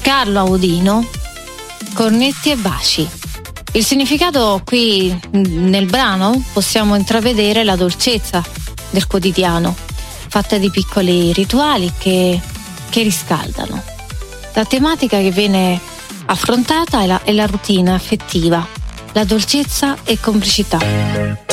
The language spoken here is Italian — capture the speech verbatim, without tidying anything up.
Carlo Audino, Cornetti e baci. Il significato qui nel brano possiamo intravedere la dolcezza del quotidiano, fatta di piccoli rituali che, che riscaldano. La tematica che viene affrontata è la, è la routine affettiva, la dolcezza e complicità.